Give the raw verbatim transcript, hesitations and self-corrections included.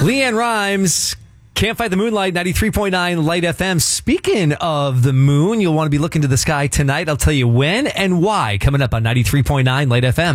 Leanne Rhymes, Can't Fight the Moonlight, ninety-three point nine Light F M. Speaking of the moon, you'll want to be looking to the sky tonight. I'll tell you when and why coming up on ninety-three point nine Light F M.